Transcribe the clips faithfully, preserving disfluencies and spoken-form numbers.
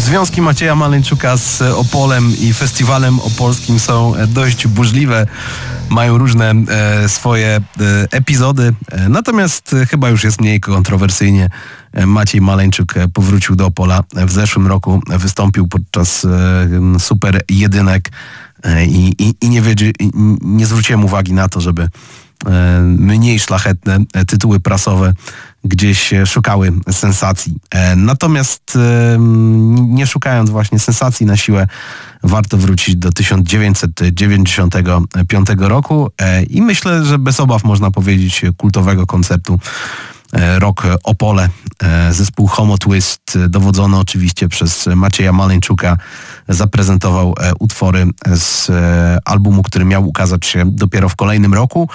Związki Macieja Maleńczuka z Opolem i festiwalem opolskim są dość burzliwe. Mają różne e, swoje e, epizody, e, natomiast e, chyba już jest mniej kontrowersyjnie. E, Maciej Maleńczuk powrócił do Opola. W zeszłym roku wystąpił podczas e, super jedynek e, i, i, i nie, wiedzie, i nie zwróciłem uwagi na to, żeby e, mniej szlachetne tytuły prasowe gdzieś szukały sensacji. E, natomiast e, nie szukając właśnie sensacji na siłę, warto wrócić do tysiąc dziewięćset dziewięćdziesiątego piątego roku e, i myślę, że bez obaw można powiedzieć kultowego koncertu e, Rock Opole. E, zespół Homo Twist, dowodzony oczywiście przez Macieja Maleńczuka, zaprezentował e, utwory z e, albumu, który miał ukazać się dopiero w kolejnym roku.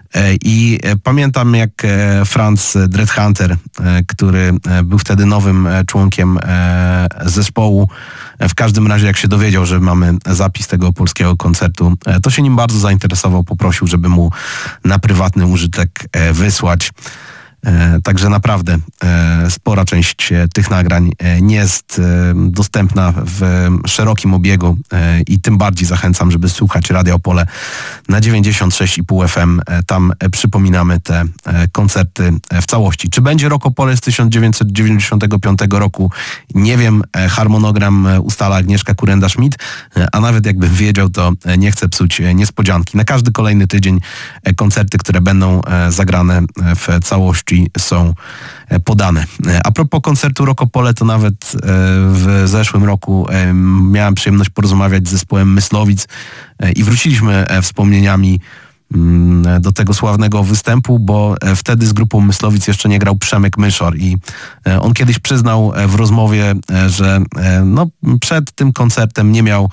I pamiętam, jak Franz Dreadhunter, który był wtedy nowym członkiem zespołu, w każdym razie jak się dowiedział, że mamy zapis tego polskiego koncertu, to się nim bardzo zainteresował, poprosił, żeby mu na prywatny użytek wysłać. Także naprawdę spora część tych nagrań nie jest dostępna w szerokim obiegu i tym bardziej zachęcam, żeby słuchać Radia Opole na dziewięćdziesiąt sześć i pół F M. Tam przypominamy te koncerty w całości. Czy będzie Rock Opole z tysiąc dziewięćset dziewięćdziesiątego piątego roku? Nie wiem. Harmonogram ustala Agnieszka Kurenda-Schmidt, a nawet jakbym wiedział, to nie chcę psuć niespodzianki. Na każdy kolejny tydzień koncerty, które będą zagrane w całości, są podane. A propos koncertu Rock Opole, to nawet w zeszłym roku miałem przyjemność porozmawiać z zespołem Myslowic i wróciliśmy wspomnieniami do tego sławnego występu, bo wtedy z grupą Myslowic jeszcze nie grał Przemek Myszor i on kiedyś przyznał w rozmowie, że no, przed tym koncertem nie miał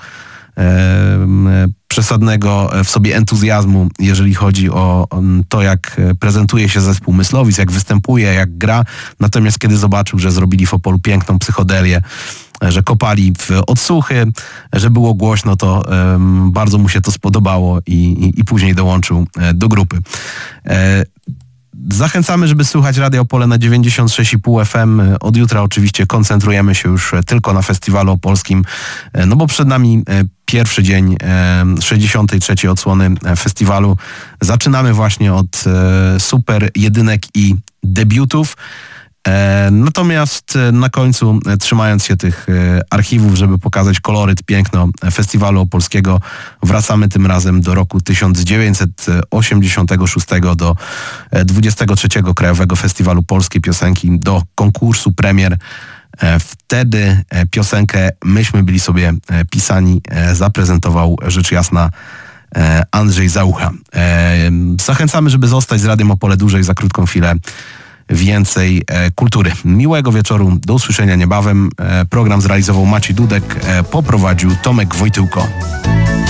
przesadnego w sobie entuzjazmu, jeżeli chodzi o to, jak prezentuje się zespół Myslowic, jak występuje, jak gra. Natomiast kiedy zobaczył, że zrobili w Opolu piękną psychodelię, że kopali w odsłuchy, że było głośno, to um, bardzo mu się to spodobało i, i, i później dołączył do grupy. E, Zachęcamy, żeby słuchać Radia Opole na dziewięćdziesiąt sześć i pół F M. Od jutra oczywiście koncentrujemy się już tylko na festiwalu opolskim, no bo przed nami pierwszy dzień sześćdziesiątej trzeciej odsłony festiwalu. Zaczynamy właśnie od super jedynek i debiutów. Natomiast na końcu, trzymając się tych archiwów, żeby pokazać koloryt, piękno festiwalu opolskiego, wracamy tym razem do roku tysiąc dziewięćset osiemdziesiątego szóstego, do dwudziestego trzeciego Krajowego Festiwalu Polskiej Piosenki, do konkursu premier. Wtedy piosenkę Myśmy byli sobie pisani zaprezentował rzecz jasna Andrzej Zaucha. Zachęcamy, żeby zostać z Radiem Opole dłużej, za krótką chwilę więcej e, kultury. Miłego wieczoru, do usłyszenia niebawem. E, program zrealizował Maciej Dudek, e, poprowadził Tomek Wojtyłko.